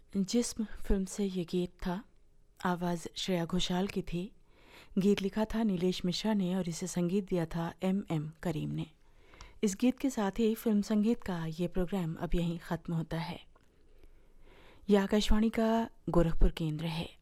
जिस्म फिल्म से ये गीत था। आवाज़ श्रेया घोषाल की थी। गीत लिखा था नीलेश मिश्रा ने और इसे संगीत दिया था M करीम ने। इस गीत के साथ ही फिल्म संगीत का ये प्रोग्राम अब यहीं ख़त्म होता है। यह आकाशवाणी का गोरखपुर केंद्र है।